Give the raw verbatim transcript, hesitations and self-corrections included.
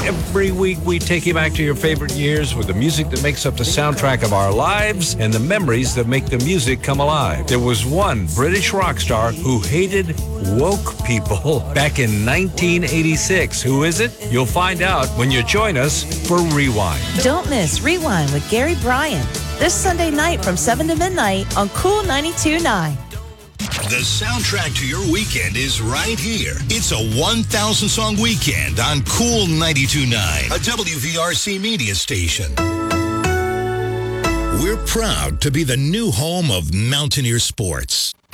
Every week, we take you back to your favorite years with the music that makes up the soundtrack of our lives and the memories that make the music come alive. There was one British rock star who hated woke people back in nineteen eighty-six. Who is it? You'll find out when you join us for Rewind. Don't miss Rewind with Gary Bryan this Sunday night from seven to midnight on Cool ninety-two point nine. The soundtrack to your weekend is right here. It's a one thousand song weekend on Cool ninety-two point nine, a W V R C media station. We're proud to be the new home of Mountaineer Sports.